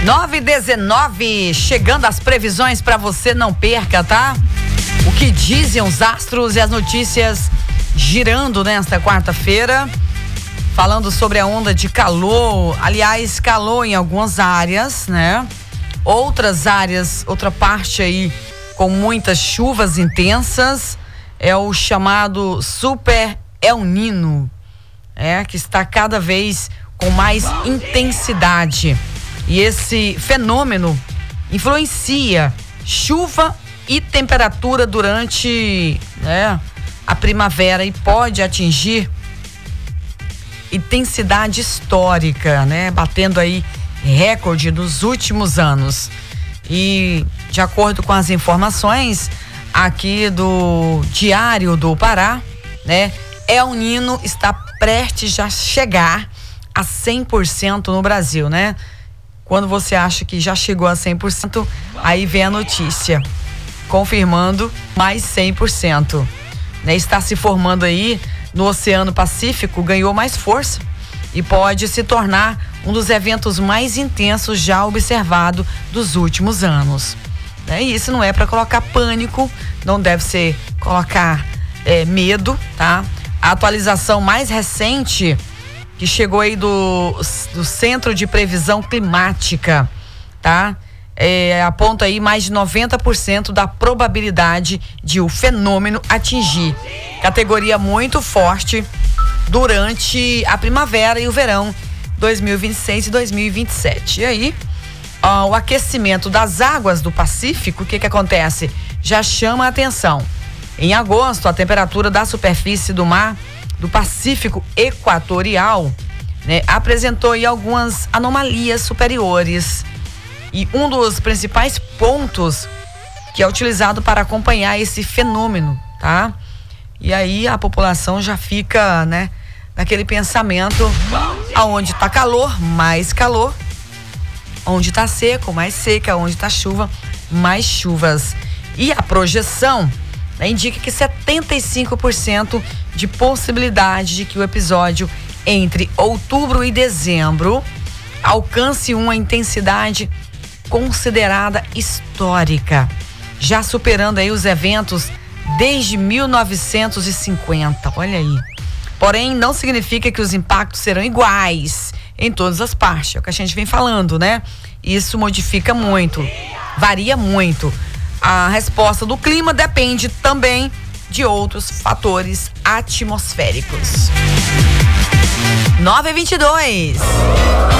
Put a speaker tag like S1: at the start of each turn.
S1: 9h19, chegando as previsões para você, não perca, tá? O que dizem os astros e as notícias girando nesta quarta-feira, falando sobre a onda de calor. Aliás, calor em algumas áreas, né? Outras áreas, outra parte aí com muitas chuvas intensas, é o chamado Super El Niño, que está cada vez com mais intensidade. E esse fenômeno influencia chuva e temperatura durante a primavera e pode atingir intensidade histórica, batendo aí recorde nos últimos anos. E de acordo com as informações aqui do Diário do Pará, El Niño está prestes a chegar a 100% no Brasil, Quando você acha que já chegou a 100%, aí vem a notícia, confirmando mais 100%. Está se formando aí no Oceano Pacífico, ganhou mais força e pode se tornar um dos eventos mais intensos já observado dos últimos anos. E isso não é para colocar pânico, não deve ser colocar medo, tá? A atualização mais recente que chegou aí do Centro de Previsão Climática, tá? Aponta aí mais de 90% da probabilidade de o fenômeno atingir categoria muito forte durante a primavera e o verão 2026 e 2027. E aí, o aquecimento das águas do Pacífico, o que acontece? Já chama a atenção. Em agosto, a temperatura da superfície do mar do Pacífico Equatorial, apresentou aí algumas anomalias superiores. E um dos principais pontos que é utilizado para acompanhar esse fenômeno, tá? E aí a população já fica, naquele pensamento, aonde tá calor, mais calor, onde tá seco, mais seca, onde tá chuva, mais chuvas. E a projeção indica que 75% de possibilidade de que o episódio entre outubro e dezembro alcance uma intensidade considerada histórica, já superando aí os eventos desde 1950. Olha aí. Porém, não significa que os impactos serão iguais em todas as partes. É o que a gente vem falando, Isso modifica muito, varia muito. A resposta do clima depende também de outros fatores atmosféricos. 9h22.